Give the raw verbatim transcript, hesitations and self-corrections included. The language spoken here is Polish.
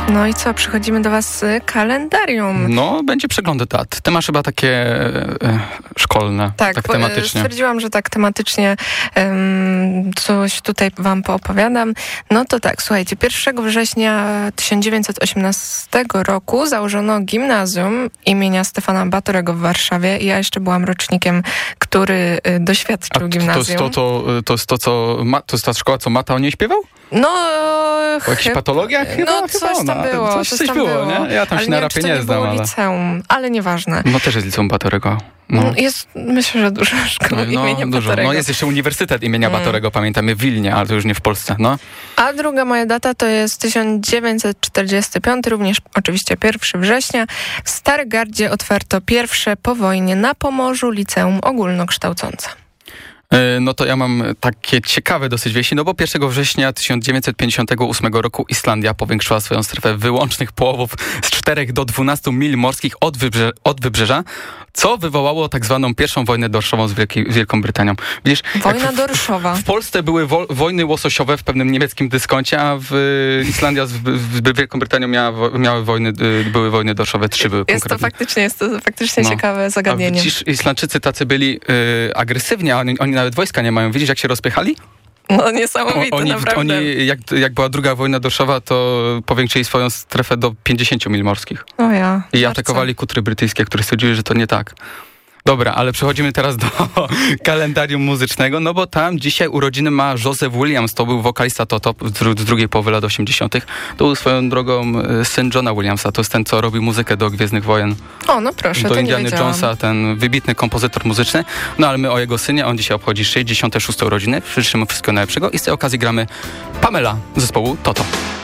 No i co, przychodzimy do was z kalendarium. No, będzie przegląd dat. Ty masz chyba takie e, szkolne, tak, tak tematycznie. Stwierdziłam, że tak tematycznie um, coś tutaj wam poopowiadam. No to tak, słuchajcie, pierwszego września tysiąc dziewięćset osiemnastego roku założono gimnazjum imienia Stefana Batorego w Warszawie. Ja jeszcze byłam rocznikiem, który doświadczył A gimnazjum. To jest to, to, to, jest to, co ma, to jest ta szkoła, co Mata o niej śpiewał? No, o jakichś patologiach? Chyba, no, coś chyba ona. tam było. Coś, coś, coś tam było, było, nie? Ja tam ale się na nie, rapie to nie, nie znam, było ale... liceum, ale nieważne. No też jest liceum Batorego. No. Jest, myślę, że dużo szkół no, imienia dużo. Batorego. No jest jeszcze Uniwersytet imienia mm. Batorego, pamiętamy, w Wilnie, ale to już nie w Polsce, no. A druga moja data to jest tysiąc dziewięćset czterdziesty piąty, również oczywiście pierwszego września. W Starogardzie otwarto pierwsze po wojnie na Pomorzu liceum ogólnokształcące. No to ja mam takie ciekawe dosyć wieści, no bo pierwszego września tysiąc dziewięćset pięćdziesiątego ósmego roku Islandia powiększyła swoją strefę wyłącznych połowów z czterech do dwunastu mil morskich od, wybrze- od wybrzeża, co wywołało tak zwaną pierwszą wojnę dorszową z Wielkiej, Wielką Brytanią. Widzisz, Wojna w, dorszowa. W Polsce były wo- wojny łososiowe w pewnym niemieckim dyskoncie, a w Islandia z, z Wielką Brytanią miała, wo- miały wojny, były wojny dorszowe, trzy były Jest konkretnie. to faktycznie, jest to faktycznie no. ciekawe zagadnienie. A widzisz, Islandczycy tacy byli y, agresywni, a oni, oni nawet wojska nie mają. Widzisz, jak się rozpychali? No niesamowite, oni, naprawdę. Oni, jak, jak była druga wojna dorszowa, to powiększyli swoją strefę do pięćdziesięciu mil morskich. O ja. I atakowali kutry brytyjskie, które stwierdziły, że to nie tak. Dobra, ale przechodzimy teraz do kalendarium muzycznego, no bo tam dzisiaj urodziny ma Joseph Williams, to był wokalista Toto z drugiej połowy lat osiemdziesiątych. To był swoją drogą syn Johna Williamsa, to jest ten, co robi muzykę do Gwiezdnych Wojen. O, no proszę, do to Indiana nie wiedziałam. Jonesa, ten wybitny kompozytor muzyczny. No ale my o jego synie, on dzisiaj obchodzi sześćdziesiąte szóste urodziny. Życzymy wszystkiego najlepszego i z tej okazji gramy Pamela z zespołu Toto.